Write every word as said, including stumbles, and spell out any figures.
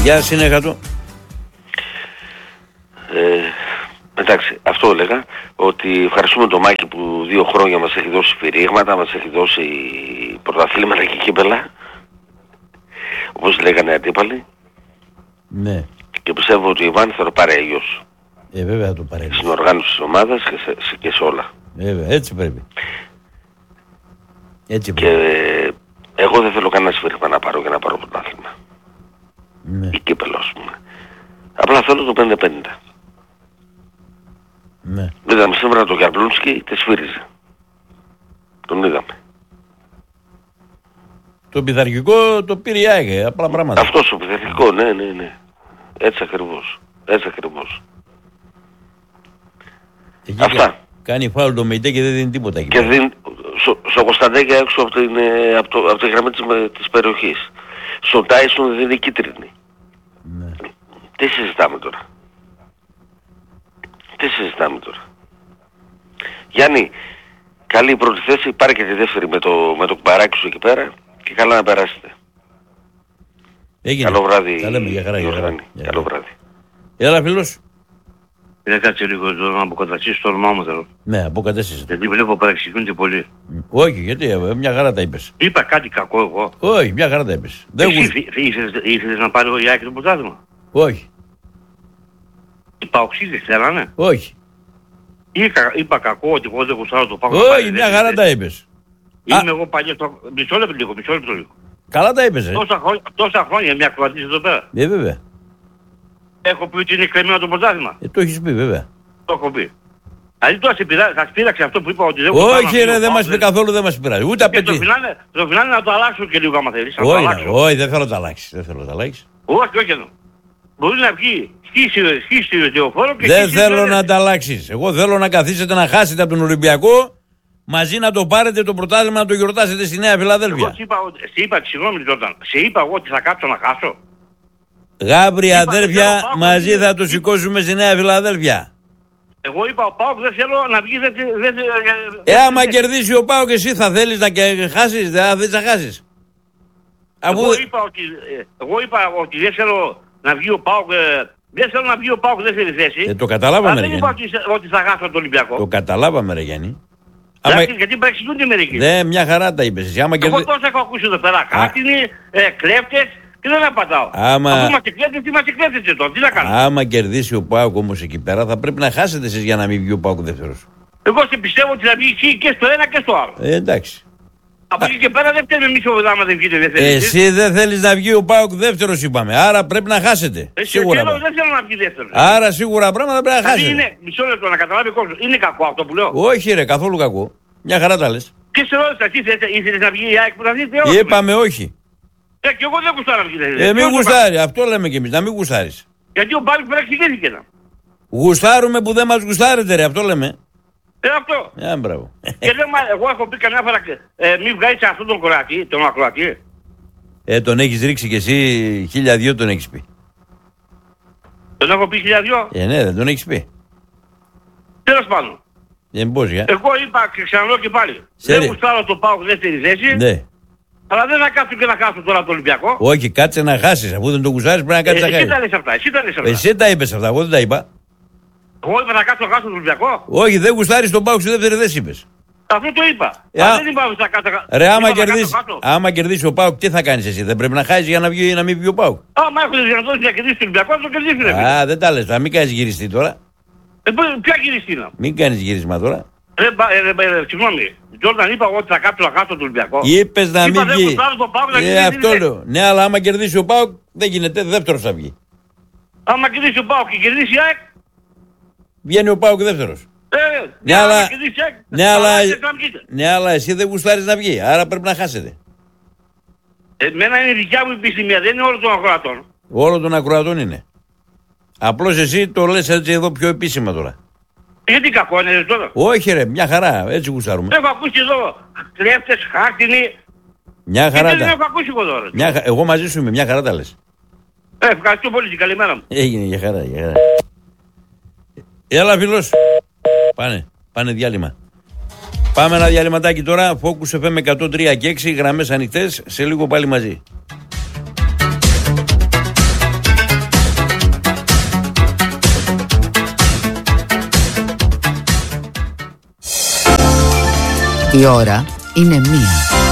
Για συνέχα του. Ε, εντάξει, αυτό έλεγα, ότι ευχαριστούμε τον Μάκη που δύο χρόνια μας έχει δώσει φυρίγματα, μας έχει δώσει πρωταθλήματα και κύπελα, όπως λέγανε αντίπαλοι. Ναι. Και πιστεύω ότι ο Ιβάν θα το πάρει αλλιώς. Ε, βέβαια θα το πάρει. Στην οργάνωση της ομάδας και σε, και σε όλα. Βέβαια, έτσι πρέπει. Έτσι πρέπει. Και ε, εγώ δεν θέλω κανένα σφύριγμα να πάρω για να πάρω πρωτάθλημα. Ναι. Ή κύπελο, ας πούμε. Απλά θέλω το πενήντα πενήντα. Ναι. Είδαμε σήμερα τον Γιαμπλούνσκι, τη σφύριζε. Τον είδαμε. Το πειθαρχικό το πήρε η ΑΕΚ, απλά πράγματα. Αυτός ο πειθαρχικό, ναι, ναι, ναι. Έτσι ακριβώς. Έτσι ακριβώς. Εκεί Αυτά. Κάνει φάουλ το Μεϊτέ και δεν δίνει τίποτα εκεί. Και δίνει στο, στο Κωνσταντέκια έξω από την, από το, από τη γραμμή της, της περιοχής. Στον Τάισον δεν δίνει κίτρινη. Ναι. Τι συζητάμε τώρα. Τι συζητάμε τώρα. Γιάννη, καλή η πρώτη θέση, πάρε και τη δεύτερη με το, με το κουμπαράκι σου εκεί πέρα και καλά να περάσετε. Έγινε. Καλό βράδυ. Τα λέμε, για χαρά, για χαρά. Καλό βράδυ. Έλα φίλος. Δεν κάτσε λίγο εδώ να αποκαταστήσεις το όνομά μου θέλω. Ναι, αποκατέστησε. Γιατί βλέπω παρεξηγούνται πολύ. Όχι, γιατί ε, μια χαρά τα είπες. Είπα κάτι κακό εγώ. Όχι, μια χαρά τα είπες. Δεν Εσύ γουσ... ήθελες, ήθελες να πάρει ο Ιάκη το πρωτάθλημα. Όχι, Οι Παοξίδες θέλανε. όχι. Είπα, είπα κακό ότι εγώ δεν γουστάρω το πάω. Όχι, μια χαρά τα είπες. Είμαι Α. εγώ παλιό. Το... Μισό λεπτό λίγο, μισό λεπτό λίγο. Καλά τα είπες, ε. Τόσα χρόνια, τόσα χρόνια μια κρατήση εδώ πέρα. Ε, βέβαια. Έχω πει ότι είναι κλεμμένο το πρωτάθλημα. Ε, το έχεις πει, βέβαια. Το έχω πει. Δηλαδή τώρα σε πειρά, θα πείραξε αυτό που είπα ότι δεν γουστάρω. Όχι, ρε, δεν μας πει καθόλου, δεν μας πειράζει. Ούτε Και το απαιτεί. φινάλε, το φινάλε να το αλλάξω και λίγο άμα θέλεις. Να το Όχι, αλλάξω. όχι, δεν θέλω να τα αλλάξεις. Δεν θέλω να τα αλλάξεις. Όχι, όχι εδώ. Μπορεί να βγει σχίστη ιδεοφόρο και Δεν σχίστη θέλω ιδεοφόρο. να τα αλλάξεις. Εγώ θέλω να καθίσετε να χάσετε από τον Ολυμπιακό, μαζί να το πάρετε το πρωτάθλημα να το γιορτάσετε στη Νέα Εγώ Φιλαδέλφια. σε είπα, ότι- σε είπα, συγγνώμη Τζόρνταν, σε είπα εγώ ότι θα κάτσω να χάσω. Γάβρι Είπα, αδέρφια, θέλω πάω, μαζί είπα. θα το σηκώσουμε στη Νέα Φιλαδέλφια. Εγώ είπα ο Πάοκ δεν θέλω να βγει, δεν... δεν, δεν Ε, άμα κερδίσει ο Πάοκ, εσύ θα θέλεις να και- χάσεις, δεν θα θέλεις να χάσεις. Αφού... Εγώ είπα ότι, ε, εγώ είπα ότι δεν θέλω να βγει ο Πάοκ, ε, δεν θέλω να βγει ο Πάοκ δεύτερη θέση. Ε, το καταλάβαμε, Αλλά ρε δεν είπα Γιάννη. ότι, ότι θα χάσω τον Ολυμπιακό. Το καταλάβαμε, ρε Γιάννη. Άμα... Εντάξει, γιατί παρεξηγούνται μερικοί. Ναι, μια χαρά τα είπες εσύ. Άμα Εγώ κερδί... τόσα έχω ακούσει εδώ πέρα, χάτινοι, ε, κλέφτες και δεν απαντάω. Άμα- Αφού είμαστε κλέφτες, τι είμαστε κλέφτες εδώ, τι να κάνω. Άμα κερδίσει ο Πάοκ όμως εκεί πέρα, θα πρέπει να χάσετε εσείς για να μην βγει ο Πάοκ δεύτερος. Εγώ σε πιστεύω ότι θα βγει εσύ και στο ένα και στο άλλο. Ε, εντάξει. Από εκεί και πέρα δεν φταίμε εμείς άμα δεν βγείτε δεύτερη. Εσύ δεν θέλεις να βγει ο Πάοκ δεύτερος, είπαμε. Άρα πρέπει να χάσετε. Εσύ Σίγουρα. θέλω, πράγματα. δεν θέλω να βγει δεύτερο. Άρα σίγουρα πράγματα πρέπει να Δηλαδή χάσετε. είναι, μισό λεπτό να καταλάβει ο κόσμος, είναι κακό αυτό που λέω. Όχι, ρε, καθόλου κακό. Μια χαρά τα λες. Και σε ρώτησα, εσύ ήθελες- ήθελες να βγει η ΑΕΚ που θα δείτε, όχι. Είπαμε όχι. Ε, και εγώ δεν γουστάρω να βγει δεύτερη. Ε, Και μην όχι, γουστάρει. Αυτό λέμε κι εμείς. Να μην γουστάρεις. Γιατί ο Μπάλκ παρεξηγήθηκε να. Γουστάρουμε που δεν μας γουστάρετε, ρε. Αυτό λέμε. Ε, αυτό. Ε, μπράβο. Και δεν, μα- εγώ έχω πει καμιά φορά, ε, μην βγάλεις αυτόν τον κοράτη, τον ακροατή. Ε, τον έχεις ρίξει κι εσύ χίλια δυο τον έχεις πει. Τον έχω πει χιλιάδιο. Ε, ναι, δεν τον έχεις πει. Τέλος πάντων. Ε, πώς, για. Εγώ είπα και ξαναλέω και πάλι. Σέρι. Δεν γουστάρω το πάω δεύτερη θέση. Ναι. Αλλά δεν θα κάτσω και να χάσω τώρα το Ολυμπιακό. Όχι, κάτσε να χάσεις. Αφού δεν τον γουστάρεις πρέπει να Ε, κάτσεις να εσύ τα χάσεις. λες αυτά, εσύ τα λες αυτά. Εσύ τα είπες αυτά, εγώ δεν τα είπα. Εγώ είπα να κάτσω να χάσω τον Ολυμπιακό. Όχι, δεν γουστάρεις τον Πάοκ στη δεύτερη θέση, είπες. Αυτό το είπα. Ε, Αλλά α- δεν είπα ότι θα κάτσω. Ρε, άμα είπα να κερδίσει, κάτσω κάτω. άμα κερδίσει ο Πάοκ, τι θα κάνεις εσύ. Δεν πρέπει να χάσεις για να, βγει, να μην βγει ο Πάοκ. Άμα έχουν δυνατότητα να κερδίσει τον Ολυμπιακό, θα το κερδίσουν. ρε φίλε. Α, δεν τα λες. Θα μην κάνεις γυριστή τώρα. Ε, πού- ποια γυριστή να. Μην κάνεις γύρισμα τώρα. Ρε, μπα- ε, ρε, ε, συγγνώμη. Τζόρνταν είπα εγώ ότι θα κάτσω να χάσω τον Ολυμπιακό. Είπες να Είπα, μην δεν βγει. γουστάρω τον Πάοκ να Ε, κερδίσει, αυτό δεν λέω. Ναι, αλλά άμα κερδίσει ο Πάοκ, δεν γίνεται. Δεύτερος θα βγει. Άμα κερδίσει ο Πάοκ και κερδίσει η ΑΕΚ, Βγαίνει ο Πάοκ δεύτερος. ε, Ναι, άμα αλλά- κερδίσει η ΑΕΚ, Ναι, θα αλλά, αλλάξει να βγείτε. ναι, αλλά εσύ δεν γουστάρεις να βγει. Άρα πρέπει να χάσετε. Εμένα είναι η δικιά μου επισημία, δεν είναι όλο των ακροατών. Όλο των ακροατών είναι. Απλώς εσύ το λες έτσι εδώ πιο επίσημα τώρα. Γιατί κακό είναι ρε, τώρα. Όχι ρε, μια χαρά. Έτσι γουστάρουμε. Έχω ακούσει εδώ κλέφτες, χάρτινοι. Μια Και χαρά δεν τα. έχω ακούσει εγώ τώρα. Μια, χα- εγώ μαζί σου είμαι, μια χαρά τα λες. Ε, ευχαριστώ πολύ την καλημέρα μου. Έγινε για χαρά, για χαρά. Έλα φίλος. Πάνε, πάνε διάλειμμα. Πάμε ένα διαλυματάκι τώρα. Focus εφ εμ εκατόν τρία και έξι, γραμμές ανοιχτές. Σε λίγο πάλι μαζί. Η ώρα είναι μία.